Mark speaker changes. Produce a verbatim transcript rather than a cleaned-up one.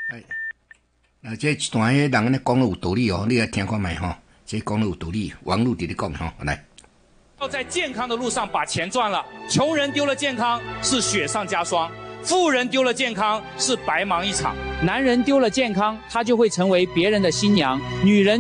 Speaker 1: 哎，啊，这一段迄人咧讲的有道理哦，你来听看卖吼，这讲的有道理，网络伫咧讲吼，来。
Speaker 2: 要在健康的路上把钱赚了，穷人丢了健康是雪上加霜，富人丢了健康是白忙一场。男人丢了健康，他就会成为别人的新娘；女人